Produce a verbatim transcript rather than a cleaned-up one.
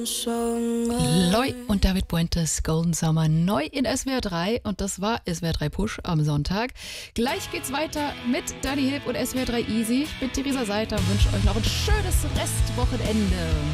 Loi und David Puentes, Golden Summer, neu in S W R drei und das war S W R drei Push am Sonntag. Gleich geht's weiter mit Dani Hilb und S W R drei Easy. Ich bin Theresa Seiter und wünsche euch noch ein schönes Restwochenende.